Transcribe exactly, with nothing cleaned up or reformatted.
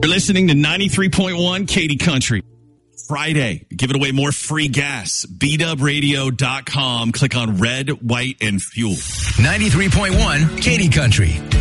You're listening to ninety-three point one Katy Country. Friday, giving away more free gas. b dub radio dot com. Click on red, white, and fuel. ninety-three point one Katy Country.